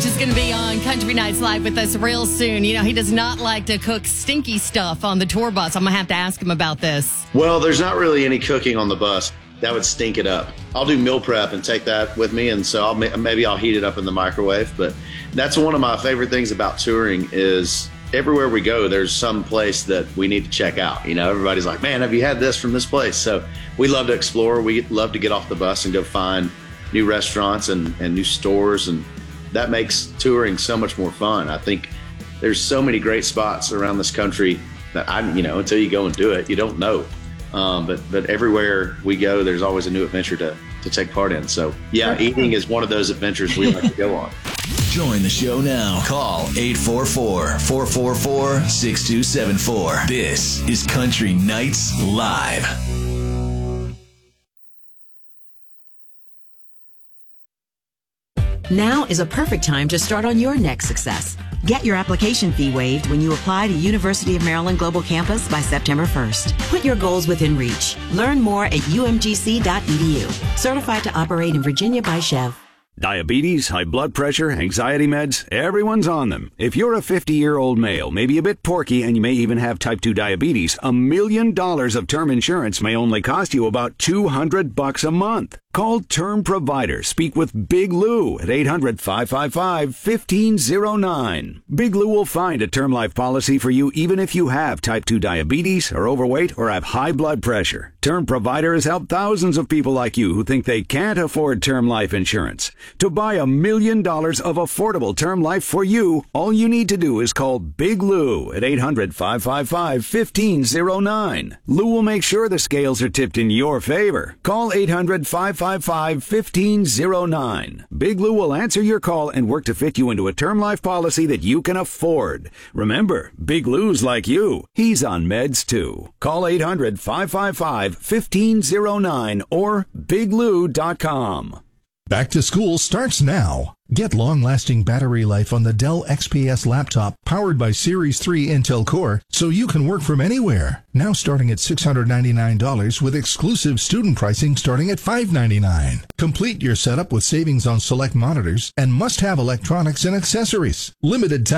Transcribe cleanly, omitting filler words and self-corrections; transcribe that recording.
Rich is going to be on Country Nights Live with us real soon. You know, he does not like to cook stinky stuff on the tour bus. I'm going to have to ask him about this. Well, there's not really any cooking on the bus. That would stink it up. I'll do meal prep and take that with me, and so maybe I'll heat it up in the microwave. But that's one of my favorite things about touring is everywhere we go, there's some place that we need to check out. You know, everybody's like, man, have you had this from this place? So we love to explore. We love to get off the bus and go find new restaurants and new stores, and that makes touring so much more fun. I think there's so many great spots around this country that until you go and do it, you don't know. But everywhere we go, there's always a new adventure to take part in. So yeah, eating is one of those adventures we like to go on. Join the show now. Call 844-444-6274. This is Country Nights Live. Now is a perfect time to start on your next success. Get your application fee waived when you apply to University of Maryland Global Campus by September 1st. Put your goals within reach. Learn more at umgc.edu. Certified to operate in Virginia by Chev. Diabetes, high blood pressure, anxiety meds, everyone's on them. If you're a 50-year-old male, maybe a bit porky, and you may even have type 2 diabetes, $1 million of term insurance may only cost you about $200 a month. Call Term Provider. Speak with Big Lou at 800-555-1509. Big Lou will find a term life policy for you even if you have type 2 diabetes, are overweight, or have high blood pressure. Term Provider has helped thousands of people like you who think they can't afford term life insurance. To buy $1 million of affordable term life for you, all you need to do is call Big Lou at 800-555-1509. Lou will make sure the scales are tipped in your favor. Call 800-555-1509. Big Lou will answer your call and work to fit you into a term life policy that you can afford. Remember, Big Lou's like you. He's on meds too. Call 800-555-1509 or biglou.com. Back to school starts now. Get long-lasting battery life on the Dell XPS laptop powered by Series 3 Intel Core so you can work from anywhere. Now starting at $699 with exclusive student pricing starting at $599. Complete your setup with savings on select monitors and must-have electronics and accessories. Limited time.